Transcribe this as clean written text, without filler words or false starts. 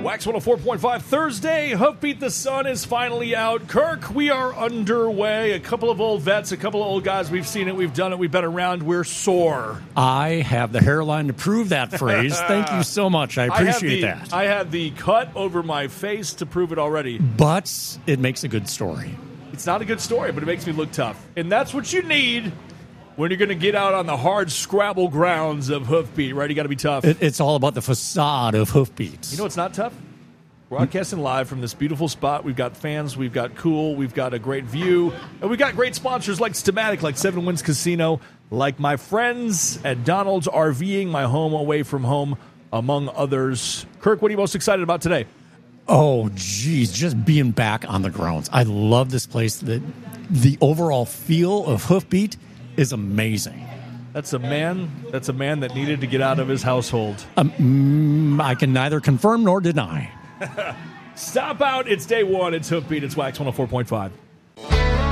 Wax 104.5 Thursday. Hoofbeat, the sun is finally out. Kirk, we are underway. A couple of old vets, a couple of old guys. We've seen it. We've done it. We've been around. We're sore. I have the hairline to prove that phrase. Thank you so much. I appreciate that. I have the cut over my face to prove it already. But it makes a good story. It's not a good story, but it makes me look tough. And that's what you need when you're going to get out on the hard Scrabble grounds of Hoofbeat, right? You got to be tough. It's all about the facade of Hoofbeats. You know what's not tough? Broadcasting live from this beautiful spot. We've got fans, we've got cool, we've got a great view, and we've got great sponsors like Stamatic, like Seven Winds Casino, like my friends at Donald's RVing, my home away from home, among others. Kirk, what are you most excited about today? Oh, geez, just being back on the grounds. I love this place. The overall feel of Hoofbeat is amazing. That's a man that needed to get out of his household. I can neither confirm nor deny. Stop out. It's day one. It's Hoofbeat. It's Wax 104.5.